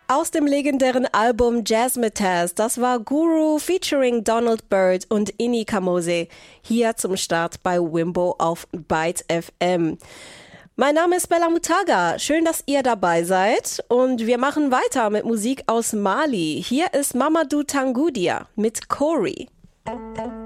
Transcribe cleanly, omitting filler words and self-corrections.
Aus dem legendären Album Jazzmatazz, das war Guru featuring Donald Byrd und Inni Kamoze, hier zum Start bei Wimbo auf Byte FM. Mein Name ist Bella Mutaga, schön, dass ihr dabei seid und wir machen weiter mit Musik aus Mali. Hier ist Mamadou Tangudia mit Corey.